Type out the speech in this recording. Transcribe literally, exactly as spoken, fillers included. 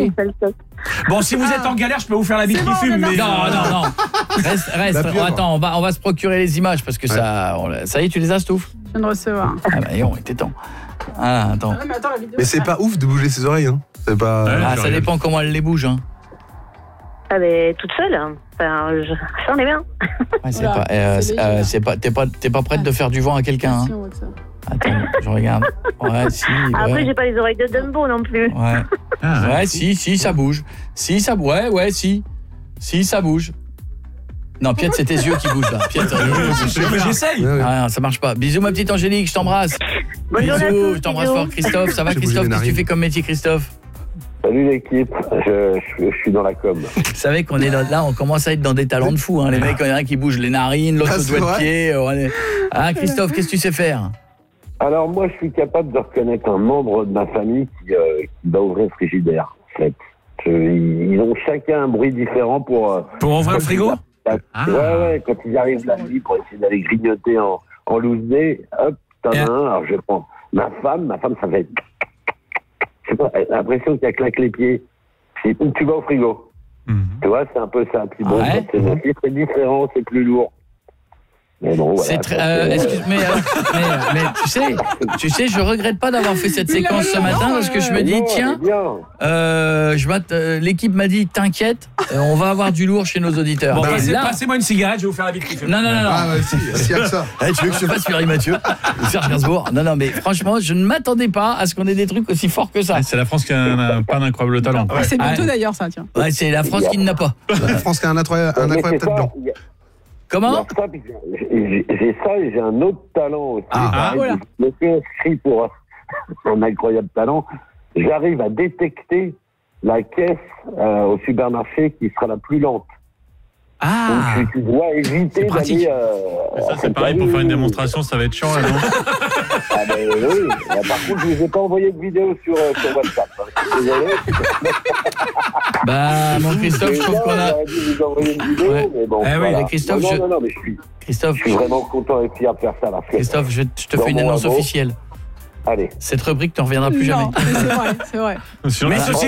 oui. Bon, si vous êtes en galère, je peux vous faire la bite qui bon, fume. Mais... non, Non, non, non. Reste, reste. La Attends, on va, on va se procurer les images parce que Ouais. ça, on, ça y est, tu les as, Stouff? Je viens de recevoir. Ah bah, on était temps. Ah, attends. Ah, mais attends, la vidéo. Mais c'est pas ouf de bouger ses oreilles, hein. C'est pas. Ouais. Ah, je ça regarde. dépend comment elle les bouge, hein. Ah, mais toute seule. Enfin, je... ça en est bien. Ouais, c'est Voilà, pas, euh, c'est c'est, léger, euh, là. c'est pas, t'es pas, t'es pas prête de faire du vent à quelqu'un, hein. Attention, WhatsApp. Attends, je regarde. Ouais, si. Après, Ouais. j'ai pas les oreilles de Dumbo non plus. Ouais. Ah, Ouais, si, si, ça bouge. Si, ça bouge. Ouais, ouais, si. Si, ça bouge. Non, Piet, c'est tes yeux qui bougent, là. Piet, Non, mais j'essaye. Ouais, ouais. ah, ça marche pas. Bisous, ma petite Angélique, je t'embrasse. Bonne journée à Bisous, tous, je t'embrasse bisous. fort. Christophe, ça va, J'ai bougé Christophe? les Qu'est-ce que tu narines. fais comme métier, Christophe? Salut l'équipe, je, je, je suis dans la com. Vous savez qu'on est là, là, on commence à être dans des talents de fou, hein. Les mecs, il y en a un qui bouge les narines, l'autre Ah, le c'est doigt de vrai pied. on est- Ah, Christophe, qu'est-ce que tu sais faire? Alors moi je suis capable de reconnaître un membre de ma famille qui, euh, qui va ouvrir le frigidaire. En fait. Je- ils ont chacun un bruit différent pour... euh, Pour ouvrir le frigo? Ah. Ouais, ouais, quand ils arrivent la nuit pour essayer d'aller grignoter en, en loose day, hop, t'en as Et- un, alors je prends ma femme, ma femme ça fait... Je sais pas, elle a l'impression qu'elle claque les pieds. C'est où tu vas au frigo. Mhm. Tu vois, c'est un peu ça. Puis bon, Ouais. quand c'est mon fils, c'est différent, c'est plus lourd. Mais bon, voilà. C'est très. Ça, euh, c'est- excuse, mais, euh, mais, mais tu sais, tu sais, je regrette pas d'avoir fait cette Il a séquence ce raison, matin non, parce que je me Mais dis non, tiens, elle est bien. euh, je m'att- euh, l'équipe m'a dit t'inquiète, euh, on va avoir du lourd chez nos auditeurs. Bon, Et passez, là, passez-moi une cigarette, je vais vous faire la bite qui fume. non non non non. Ah, ouais, si, s'il y a que ça. Eh, tu veux que je fasse Pierre Mathieu, Serge Gainsbourg? Non non, mais franchement, je ne m'attendais pas à ce qu'on ait des trucs aussi forts que ça. Ah, c'est la France qui a un, un, pas d'incroyable talent. Ah, c'est bientôt Ouais. d'ailleurs, ça, tiens. Ouais, c'est la France qui ne l'a pas. La France qui a un incroyable, un Mais incroyable c'est tête ça, blanc. il y a- Comment? il y a ça, puis j'ai- J'ai ça et j'ai un autre talent aussi. Ah, Pareil, voilà. Je me suis inscrit pour un incroyable talent. J'arrive à détecter la caisse euh, au supermarché qui sera la plus lente. Ah. Donc tu, tu dois éviter pratique. d'aller... Euh, Mais ça, c'est pareil, pour faire une démonstration, ça va être chiant, là, non? Ah ben oui, Ah, par contre, je ne vous ai pas envoyé de vidéo sur, euh, sur WhatsApp. hein. Je suis désolé. Bah mon Christophe, je trouve Déjà, qu'on a j'aurais dû vous envoyer une vidéo, Ouais. mais bon, Eh oui, voilà. mais Christophe, non, non, je- non, non, mais je suis, Christophe, je suis vraiment content et fier de faire ça. Parce que, Christophe, je, je te Dans fais une mon annonce labo. officielle. allez. Cette rubrique ne reviendra plus jamais. Non, mais c'est vrai, c'est vrai. Sinon, Mais ça- ceci